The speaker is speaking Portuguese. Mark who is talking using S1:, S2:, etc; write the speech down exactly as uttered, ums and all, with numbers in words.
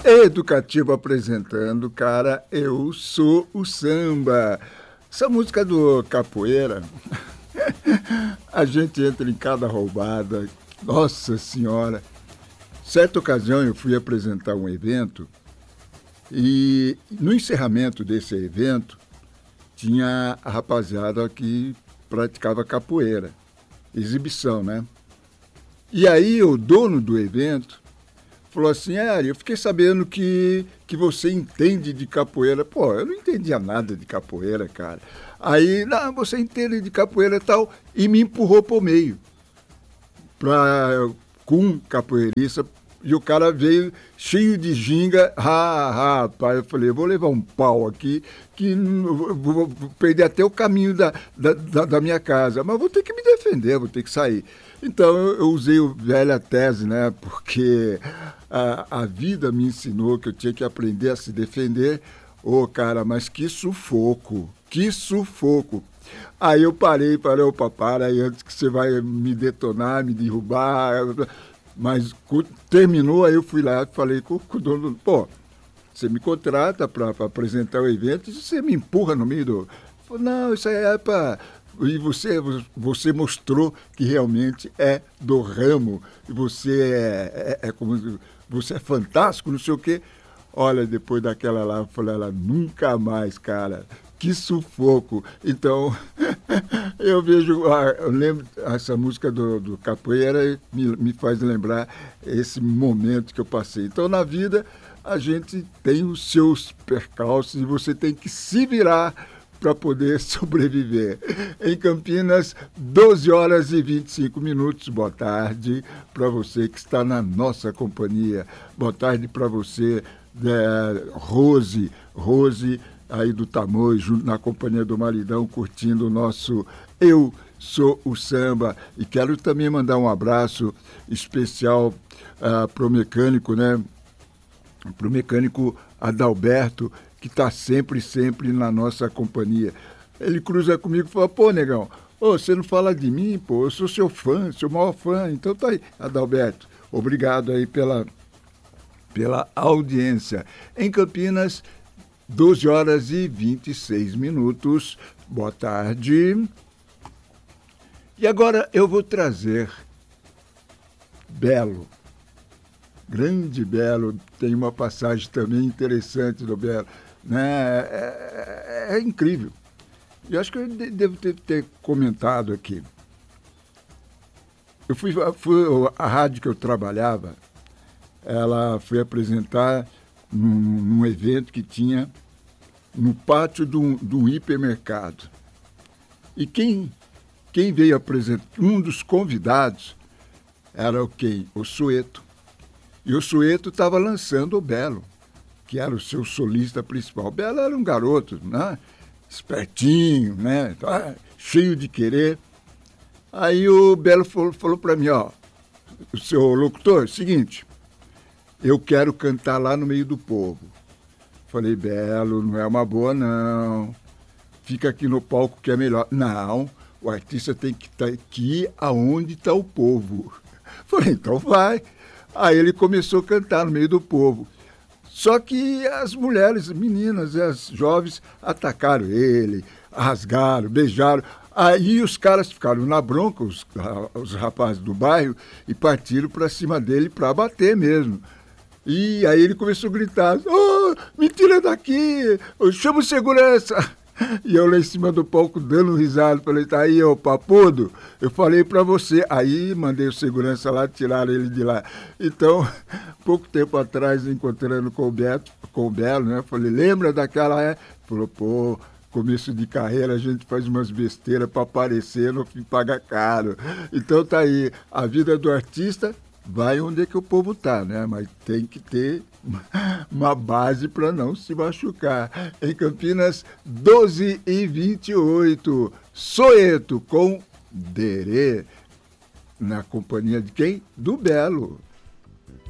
S1: Educativo apresentando, cara, Eu Sou o Samba. Essa música do Capoeira, a gente entra em cada roubada. Nossa Senhora! Certa ocasião eu fui apresentar um evento e no encerramento desse evento tinha a rapaziada que praticava capoeira, exibição, né? E aí o dono do evento falou assim, é, eu fiquei sabendo que, que você entende de capoeira. Pô, eu não entendia nada de capoeira, cara. Aí, não, você entende de capoeira e tal, e me empurrou pro meio, pra, com um capoeirista, e o cara veio cheio de ginga, ah, ah, pai, eu falei, eu vou levar um pau aqui, que vou, vou perder até o caminho da, da, da, da minha casa, mas vou ter que me defender, vou ter que sair. Então, eu, eu usei a velha tese, né, porque a, a vida me ensinou que eu tinha que aprender a se defender. Ô, oh, cara, mas que sufoco, que sufoco. Aí eu parei, parei, opa, para aí antes que você vai me detonar, me derrubar. Mas terminou, aí eu fui lá e falei com, com o dono, pô, você me contrata para apresentar o evento e você me empurra no meio do... Falei, não, isso aí é para... E você, você mostrou que realmente é do ramo, e você é, é, é como... Você é fantástico, não sei o quê. Olha, depois daquela lá, eu falei, ela nunca mais, cara. Que sufoco. Então, eu vejo, eu lembro, essa música do, do Capoeira me, me faz lembrar esse momento que eu passei. Então, na vida, a gente tem os seus percalços e você tem que se virar para poder sobreviver. Em Campinas, doze horas e vinte e cinco minutos. Boa tarde para você que está na nossa companhia. Boa tarde para você, é, Rose, Rose aí do Tamoio, junto na companhia do maridão, curtindo o nosso Eu Sou o Samba. E quero também mandar um abraço especial uh, para o mecânico, né? Para o mecânico Adalberto, que está sempre, sempre na nossa companhia. Ele cruza comigo e fala, pô, negão, ô, você não fala de mim, pô, eu sou seu fã, seu maior fã. Então tá aí, Adalberto, obrigado aí pela, pela audiência. Em Campinas, doze horas e vinte e seis minutos. Boa tarde. E agora eu vou trazer Belo. Grande Belo, tem uma passagem também interessante do Belo, né? É, é, é incrível. Eu acho que eu devo ter, ter comentado aqui. Eu fui, fui, a rádio que eu trabalhava, ela foi apresentar num, num evento que tinha no pátio de um, de um hipermercado. E quem, quem veio apresentar, um dos convidados, era o quem? O Sueto. E o Sueto estava lançando o Belo, que era o seu solista principal. O Belo era um garoto, né? Espertinho, né? Cheio de querer. Aí o Belo falou, falou para mim, ó, o seu locutor, seguinte, eu quero cantar lá no meio do povo. Falei, Belo, não é uma boa, não. Fica aqui no palco que é melhor. Não, o artista tem que, tá, que ir aonde está o povo. Falei, então vai. Aí ele começou a cantar no meio do povo. Só que as mulheres, meninas, as jovens, atacaram ele, rasgaram, beijaram. Aí os caras ficaram na bronca, os, os rapazes do bairro, e partiram para cima dele para bater mesmo. E aí ele começou a gritar, oh, me tira daqui, chama o segurança. E eu lá em cima do palco dando risada, falei, tá aí, ô papudo, eu falei pra você. Aí mandei o segurança lá, tiraram ele de lá. Então, pouco tempo atrás, encontrando com o Beto, com o Belo, né, falei, lembra daquela, é? Falou, pô, começo de carreira a gente faz umas besteiras pra aparecer, no fim paga caro. Então tá aí, a vida do artista vai onde é que o povo tá, né? Mas tem que ter uma base para não se machucar. Em Campinas, doze e vinte e oito. Soeto com Derê, na companhia de quem? Do Belo.